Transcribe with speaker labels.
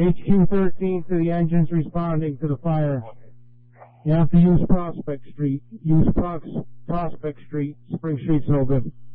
Speaker 1: HQ-13 to the engines responding to the fire. You have to use Prospect Street. Use Prospect Street. Spring Street's no good.